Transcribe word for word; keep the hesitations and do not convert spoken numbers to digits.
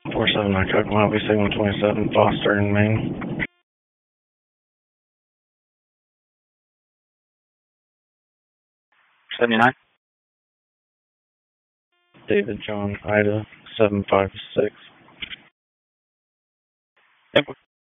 four seven nine Cockamilby, signal twenty-seven, Foster in Maine. seventy-nine. David John, Ida, seven five six. Yep.